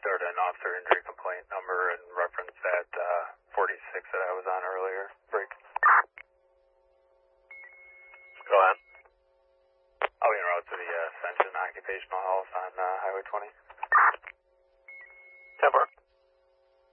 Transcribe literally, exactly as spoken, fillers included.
start an officer injury complaint number and reference that uh, forty-six that I was on earlier. Break. Go ahead. I'll be en route to the uh, Ascension Occupational Health on uh, Highway twenty. ten four.